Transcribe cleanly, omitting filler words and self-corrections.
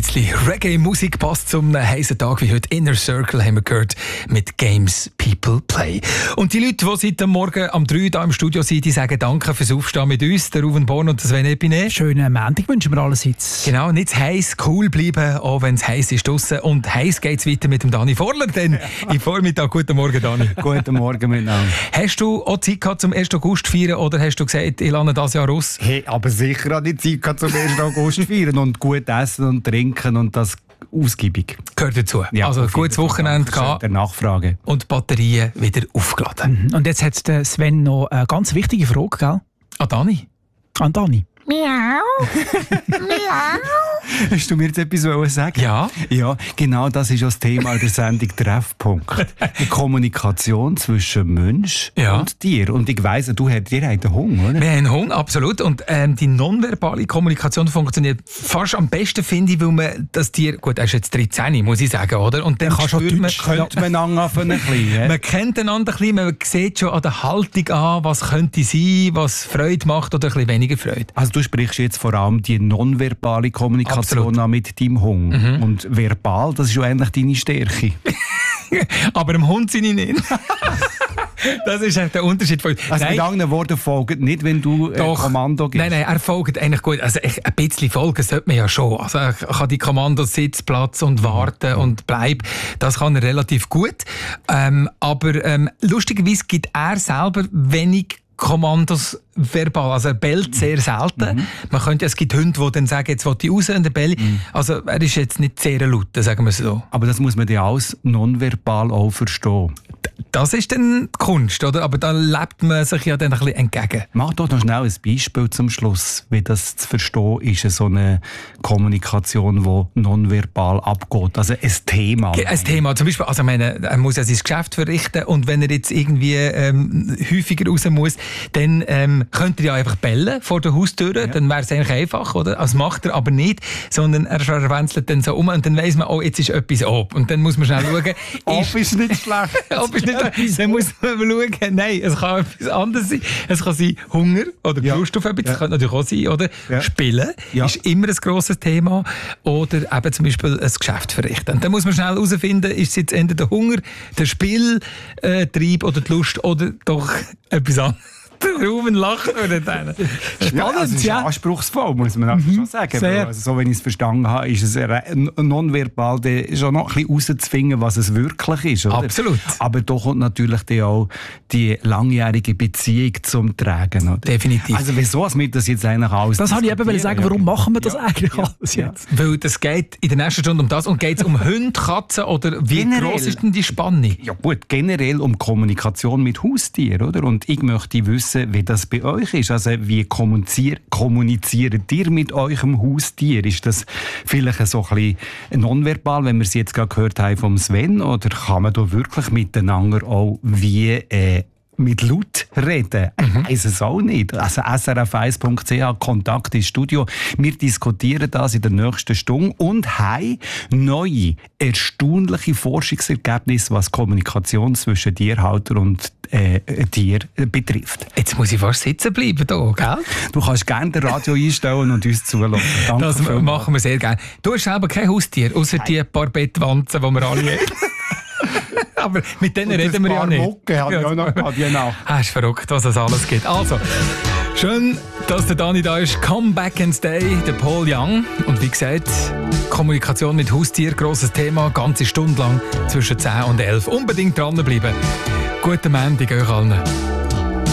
bisschen Reggae-Musik passt zum heißen Tag wie heute. Inner Circle haben wir gehört mit Games People Play. Und die Leute, die seit dem Morgen am 3 hier im Studio sind, die sagen Danke fürs Aufstehen mit uns, der Ruven Born und der Sven Epine. Schönen Montag wünschen wir allerseits. Genau, nicht zu heiß, cool bleiben, auch wenn es heiß ist draussen. Und heiß geht es weiter mit dem Dani Vorler, denn im Vormittag. Guten Morgen, Dani. Guten Morgen miteinander. Hast du auch Zeit gehabt zum 1. August feiern oder hast du gesagt, ich lerne das Jahr aus? Hey, aber sicher habe ich Zeit gehabt zum 1. August feiern und gut essen und trinken und das ausgiebig. Gehört dazu. Ja, also gutes Wochenende gehabt. Der Nachfrage. Und Batterien wieder aufgeladen. Und jetzt hat der Sven noch eine ganz wichtige Frage, gell? Ah, Dani? An Dani. Miau. Miau. Hast du mir jetzt etwas sagen? Ja. Ja, genau das ist das Thema der Sendung Treffpunkt. Die Kommunikation zwischen Mensch und Tier. Und ich weiss, dir habt einen Hunger, oder? Wir haben einen Hunger, absolut. Und die nonverbale Kommunikation funktioniert fast am besten, finde ich, weil man das Tier, gut, er ist jetzt 13, muss ich sagen, oder? Und dann spürt man, könnte man einander ein bisschen. Man kennt einander ein bisschen, man sieht schon an der Haltung an, was könnte sein, was Freude macht oder ein bisschen weniger Freude. Also du sprichst jetzt vor allem die nonverbale Kommunikation an mit deinem Hund. Und verbal, das ist ja eigentlich deine Stärke. Aber dem Hund sind ich nicht. Das ist der Unterschied. Also mit anderen Worten, folgt nicht, wenn du Kommando gibst? Nein, er folgt eigentlich gut. Also ein bisschen folgen sollte man ja schon. Also er kann die Kommandos Sitz, Platz und warten und bleib. Das kann er relativ gut. Aber lustigerweise gibt er selber wenig Kommandos verbal, also er bellt sehr selten. Man könnte, es gibt Hunde, die dann sagen, jetzt will ich raus und er bellt. Also er ist jetzt nicht sehr laut, sagen wir es so. Aber das muss man ja alles nonverbal auch verstehen. Das ist dann die Kunst, oder? Aber da lebt man sich ja dann ein bisschen entgegen. Mach doch noch schnell ein Beispiel zum Schluss, wie das zu verstehen ist, so eine Kommunikation, die nonverbal abgeht. Also ein Thema. Ein Thema, zum Beispiel, also ich meine, er muss ja sein Geschäft verrichten und wenn er jetzt irgendwie häufiger raus muss, dann könnte er ja einfach bellen vor der Haustür, dann wäre es eigentlich einfach, oder? Das macht er aber nicht, sondern er verwenzelt dann so um und dann weiss man, oh, jetzt ist etwas ab. Und dann muss man schnell schauen. Ob ist nicht schlecht. Dann muss man schauen, nein, es kann etwas anderes sein. Es kann sein Hunger oder Lust auf etwas, das könnte natürlich auch sein, oder? Spielen ist immer ein grosses Thema. Oder eben zum Beispiel ein Geschäft verrichten. Und dann muss man schnell herausfinden, ist es jetzt entweder der Hunger, der Spieltrieb oder die Lust oder doch etwas anderes. Der Ruben lacht über den. Spannend, es ist anspruchsvoll, muss man schon sagen. Also, so, wenn ich es verstanden habe, ist es nonverbal schon noch ein bisschen rauszuzwingen, was es wirklich ist. Oder? Absolut. Aber da kommt natürlich auch die langjährige Beziehung zum Tragen. Oder? Definitiv. Also wieso als wir das jetzt eigentlich alles das habe ich eben sagen, warum machen wir das eigentlich alles jetzt? Weil das geht in der nächsten Stunde um das und geht es um Hunde, Katzen oder wie groß ist denn die Spanne? Ja gut, generell um Kommunikation mit Haustieren, oder? Und ich möchte wissen, wie das bei euch ist. Also wie kommuniziert ihr mit eurem Haustier? Ist das vielleicht so ein bisschen nonverbal, wenn wir es jetzt gerade gehört haben vom Sven? Oder kann man da wirklich miteinander auch wie mit laut reden? Ich weiss es auch nicht. Also srf1.ch, Kontakt ins Studio. Wir diskutieren das in der nächsten Stunde und haben neue, erstaunliche Forschungsergebnisse, was Kommunikation zwischen Tierhalter und Tier betrifft. Jetzt muss ich fast sitzen bleiben hier, gell? Du kannst gerne das Radio einstellen und uns zuhören. Danke. Das machen wir sehr gerne. Du hast selber kein Haustier, außer die paar Bettwanzen, die wir alle haben. Aber mit denen reden wir ja nicht. Mucke habe ich auch noch gehabt, genau. Das ist verrückt, was es alles gibt. Also, schön, dass der Dani da ist. Come back and stay, der Paul Young. Und wie gesagt, Kommunikation mit Haustier, grosses Thema, ganze Stunde lang zwischen 10 und 11. Unbedingt dranbleiben. Guten Montag euch allen.